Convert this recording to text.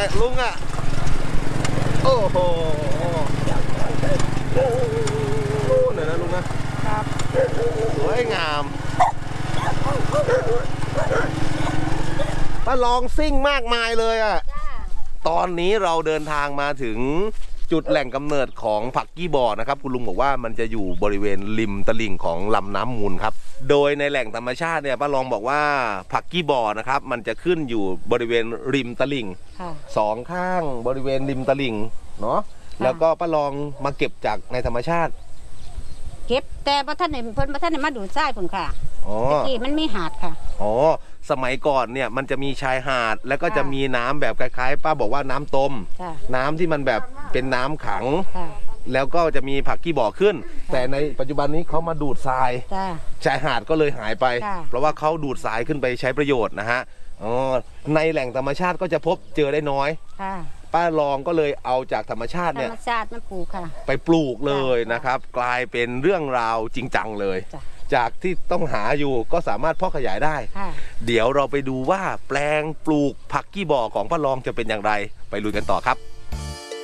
อะลุงอะโอ้โหเดี๋ยวนะลุงนะครับสวยงามป้าลองซิ่งมากมายเลยอะตอนนี้เราเดินทางมาถึงจุดแหล่งกำเนิดของผักกี้บอนะครับคุณลุงบอกว่ามันจะอยู่บริเวณริมตลิ่งของลำน้ำมูลครับโดยในแหล่งธรรมชาติเนี่ยป้าลองบอกว่าผักกี้บอนะครับมันจะขึ้นอยู่บริเวณริมตลิ่งสองข้างบริเวณริมตลิ่งเนาะแล้วก็ป้าลองมาเก็บจากในธรรมชาติเก็บแต่พระท่านเพิ่นพระท่านมาดูดทรายผมค่ะตะกี้มันมีหาดค่ะอ๋อสมัยก่อนเนี่ยมันจะมีชายหาดแล้วก็จะมีน้ำแบบคล้ายๆป้าบอกว่าน้ำต้มน้ำที่มันแบบเป็นน้ำขังแล้วก็จะมีผักกี้บ่อขึ้นแต่ในปัจจุบันนี้เขามาดูดทรายชายหาดก็เลยหายไปเพราะว่าเขาดูดทรายขึ้นไปใช้ประโยชน์นะฮะอ๋อในแหล่งธรรมชาติก็จะพบเจอได้น้อยป้าลองก็เลยเอาจากธรรมชาติเนี่ยธรรมชาติมาปลูกค่ะไปปลูกเลยนะครับกลายเป็นเรื่องราวจริงจังเลยจากที่ต้องหาอยู่ก็สามารถเพาะขยายได้เดี๋ยวเราไปดูว่าแปลงปลูกผักกี้บ่อของป้าลองจะเป็นอย่างไรไปลุยกันต่อครับ